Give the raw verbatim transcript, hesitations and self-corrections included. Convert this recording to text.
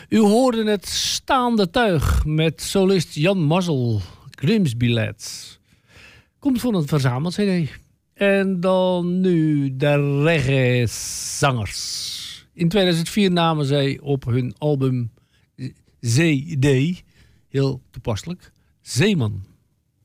U hoorde het Staande Tuig met solist Jan Mazzel, Grimsby Lads. Komt van een verzameld C D. En dan nu de reggae-zangers. In tweeduizend vier namen zij op hun album C D, heel toepasselijk, Zeeman.